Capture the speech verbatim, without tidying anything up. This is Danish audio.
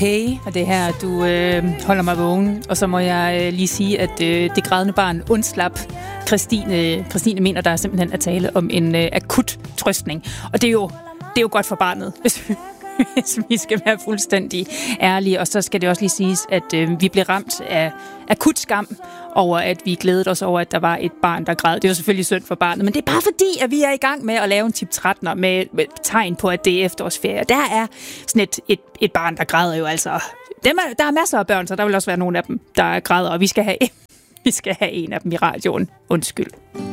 okay, og det her, du øh, holder mig vågen. Og så må jeg øh, lige sige, at øh, det grædende barn undslap. Christine, Christine mener, der er simpelthen at tale om en øh, akut trøstning. Og det er jo, det er jo godt for barnet, hvis vi, hvis vi skal være fuldstændig ærlige. Og så skal det også lige siges, at øh, vi blev ramt af akut skam over, at vi glædede os over, at der var et barn, der græd. Det er jo selvfølgelig synd for barnet, men det er bare fordi, at vi er i gang med at lave en tip trettener med, med tegn på, at det er efterårsferie. Der er sådan et, et, et barn, der græder jo altså. Dem er, der er masser af børn, så der vil også være nogle af dem, der græder, og vi skal have, vi skal have en af dem i radioen. Undskyld.